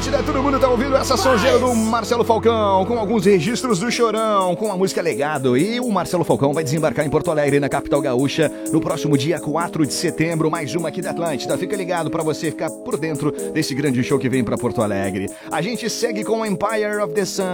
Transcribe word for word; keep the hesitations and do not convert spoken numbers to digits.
Atlântida, todo mundo tá ouvindo essa sonzeira do Marcelo Falcão, com alguns registros do Chorão, com a música Legado. E o Marcelo Falcão vai desembarcar em Porto Alegre, na capital gaúcha, no próximo dia quatro de setembro, mais uma aqui da Atlântida. Fica ligado pra você ficar por dentro desse grande show que vem pra Porto Alegre. A gente segue com Empire of the Sun.